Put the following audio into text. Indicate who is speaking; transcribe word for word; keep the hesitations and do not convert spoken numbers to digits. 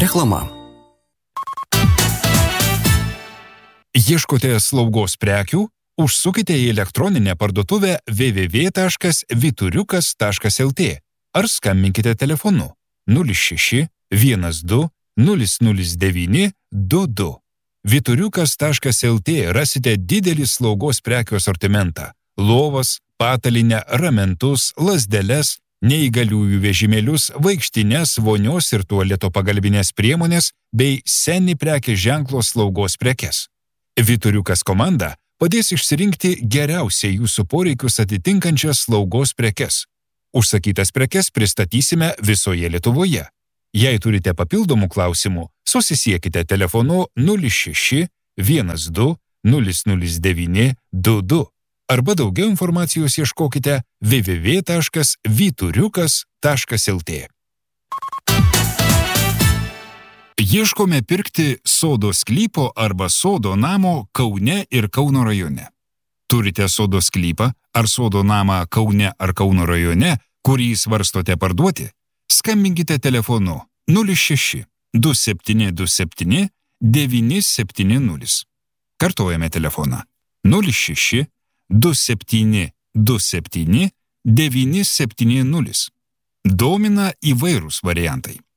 Speaker 1: Reklama.
Speaker 2: Ieškote slaugos prekių? Užsukite į elektroninę parduotuvę w w w taškas vyturiukas taškas l t ar skambinkite telefonu nulis šeši vienas du nulis nulis devyni du du. vyturiukas taškas l t rasite didelį slaugos prekių asortimentą – lovas, patalinę, ramentus, lazdeles, neįgaliųjų vežimėlius, vaikštines, vonios ir tualeto pagalbinės priemonės bei seni prekės ženklo slaugos prekes. Vyturiukas komanda padės išsirinkti geriausiai jūsų poreikius atitinkančias slaugos prekes. Užsakytas prekes pristatysime visoje Lietuvoje. Jei turite papildomų klausimų, susisiekite telefonu nulis šeši vienas du nulis nulis devyni du du arba daugiau informacijos ieškokite w w w taškas vyturiukas taškas l t. Ieškome pirkti sodo sklypo arba sodo namo Kaune ir Kauno rajone. Turite sodo sklypą ar sodo namą Kaune ar Kauno rajone, kurį svarstote parduoti? Skambinkite telefonu nulis šeši du septyni du septyni devyni septyni nulis. Kartuojame telefoną nulis šeši du septyni du septyni devyni septyni nulis. Domina įvairūs variantai.